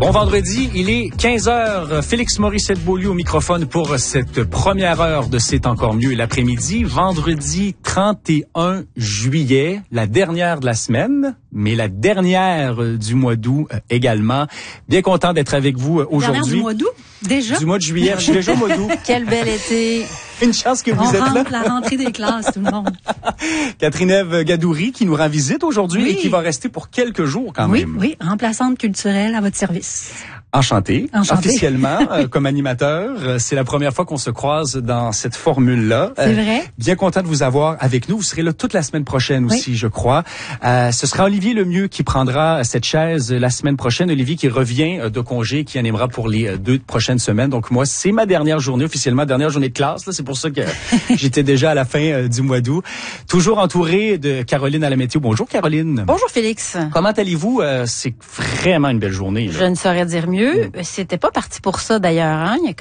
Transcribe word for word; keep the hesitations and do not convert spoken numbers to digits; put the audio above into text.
Bon vendredi, il est quinze heures. Félix Morissette-Beaulieu au microphone pour cette première heure de C'est encore mieux l'après-midi. Vendredi trente et un juillet, la dernière de la semaine, mais la dernière du mois d'août également. Bien content d'être avec vous aujourd'hui. Dernière du mois d'août, déjà? Du mois de juillet, je suis déjà au mois d'août. Quel bel été. Une chance que vous On êtes là. On rentre la rentrée des classes, tout le monde. Catherine-Ève Gadouri qui nous rend visite aujourd'hui Oui. et qui va rester pour quelques jours quand Oui, même. oui, remplaçante culturelle à votre service. Enchanté, Enchanté. officiellement euh, comme animateur. Euh, C'est la première fois qu'on se croise dans cette formule-là. C'est vrai. Bien content de vous avoir avec nous. Vous serez là toute la semaine prochaine Oui. aussi, je crois. Euh, ce sera Olivier Lemieux qui prendra cette chaise la semaine prochaine. Olivier qui revient euh, de congé, qui animera pour les euh, deux prochaines semaines. Donc moi, c'est ma dernière journée, officiellement dernière journée de classe. Là, c'est pour ça que j'étais déjà à la fin euh, du mois d'août. Toujours entouré de Caroline à la météo. Bonjour Caroline. Bonjour Félix. Comment allez-vous? Euh, c'est vraiment une belle journée. Là. Je ne saurais dire mieux. C'était pas parti pour ça d'ailleurs. Hein? Il y a